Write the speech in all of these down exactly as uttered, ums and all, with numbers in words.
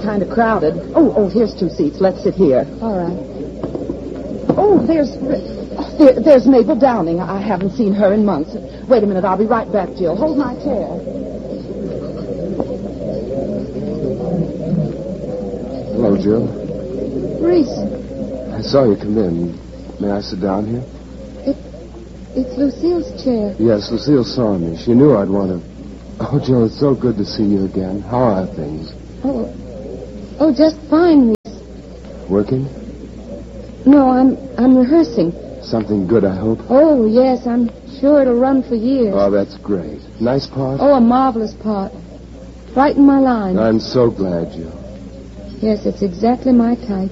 kind of crowded. Oh, oh, here's two seats. Let's sit here. All right. Oh, there's there, there's Mabel Downing. I haven't seen her in months. Wait a minute. I'll be right back, Jill. Hold my chair. Hello, Jill. Reese. I saw you come in. May I sit down here? It, it's Lucille's chair. Yes, Lucille saw me. She knew I'd want to... Oh, Jill, it's so good to see you again. How are things? Oh, oh, just fine, Reese. Working? No, I'm I'm rehearsing. Something good, I hope. Oh, yes, I'm sure it'll run for years. Oh, that's great. Nice part? Oh, a marvelous part. Right in my line. I'm so glad, Jill. Yes, it's exactly my type.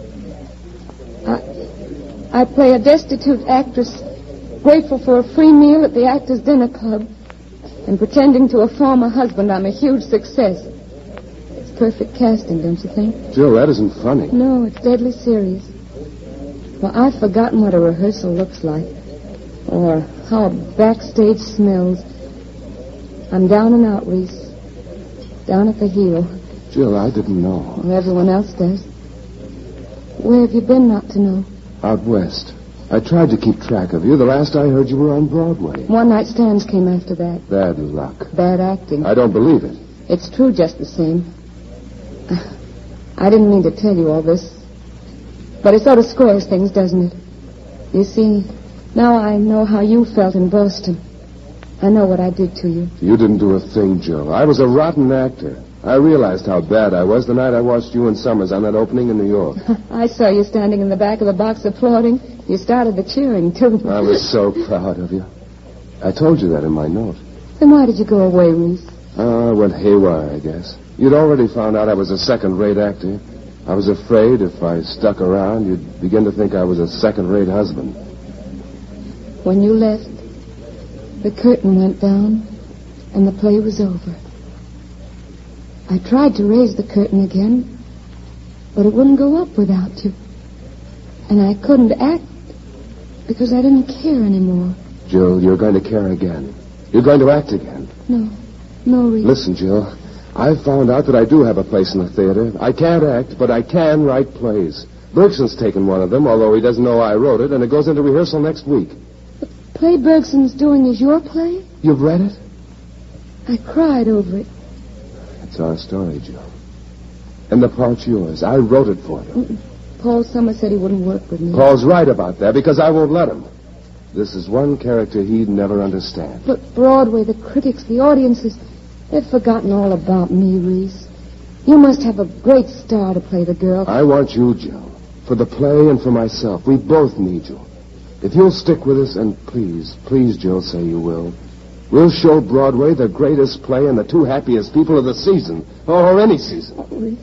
I, I play a destitute actress, grateful for a free meal at the Actors' Dinner Club, and pretending to a former husband I'm a huge success. It's perfect casting, don't you think? Jill, that isn't funny. No, it's deadly serious. Well, I've forgotten what a rehearsal looks like, or how a backstage smells. I'm down and out, Reese. Down at the heel. Jill, I didn't know. Well, everyone else does. Where have you been not to know? Out west. I tried to keep track of you. The last I heard, you were on Broadway. One-night stands came after that. Bad luck. Bad acting. I don't believe it. It's true just the same. I didn't mean to tell you all this. But it sort of squares things, doesn't it? You see, now I know how you felt in Boston. I know what I did to you. You didn't do a thing, Jill. I was a rotten actor. I realized how bad I was the night I watched you and Summers on that opening in New York. I saw you standing in the back of the box applauding. You started the cheering, too. I was so proud of you. I told you that in my note. Then why did you go away, Reese? Oh, I went haywire, I guess. You'd already found out I was a second-rate actor. I was afraid if I stuck around, you'd begin to think I was a second-rate husband. When you left, the curtain went down, and the play was over. I tried to raise the curtain again, but it wouldn't go up without you. And I couldn't act because I didn't care anymore. Jill, you're going to care again. You're going to act again. No. No, Reese. Listen, Jill. I've found out that I do have a place in the theater. I can't act, but I can write plays. Bergson's taken one of them, although he doesn't know I wrote it, and it goes into rehearsal next week. The play Bergson's doing is your play? You've read it? I cried over it. It's our story, Jill. And the part's yours. I wrote it for you. Mm-mm. Paul Summers said he wouldn't work with me. Paul's right about that, because I won't let him. This is one character he'd never understand. But Broadway, the critics, the audiences, they've forgotten all about me, Reese. You must have a great star to play the girl. I want you, Jill. For the play and for myself. We both need you. If you'll stick with us, and please, please, Jill, say you will, we'll show Broadway the greatest play and the two happiest people of the season, or any season. Oh, Reese.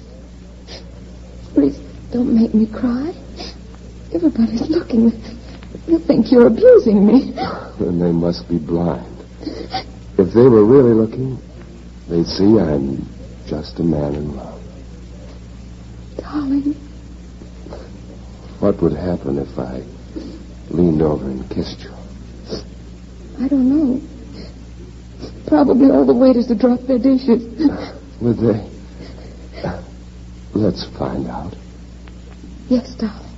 Reese, don't make me cry. Everybody's looking. They'll think you're abusing me. And they must be blind. If they were really looking, they'd see I'm just a man in love. Darling. What would happen if I leaned over and kissed you? I don't know. Probably all the waiters would drop their dishes. Would they? Let's find out. Yes, darling.